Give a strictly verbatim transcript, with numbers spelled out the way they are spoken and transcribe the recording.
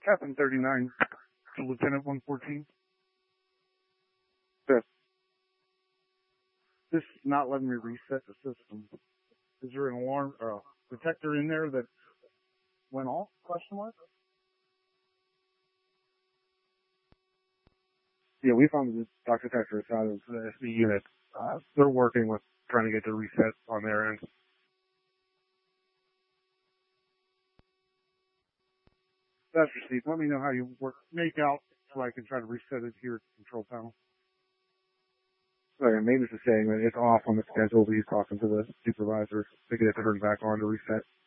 Captain thirty-nine to Lieutenant one fourteen. Yes. This is not letting me reset the system. Is there an alarm uh, detector in there that went off? Question mark? Yeah, we found this Doctor Detector out of the S B unit. Uh, they're working with trying to get the reset on their end. That's received. Let me know how you work. Make out so I can try to reset it here at the control panel. Like, maintenance is saying that it's off on the schedule, but he's talking to the supervisor to get it turned back on to reset.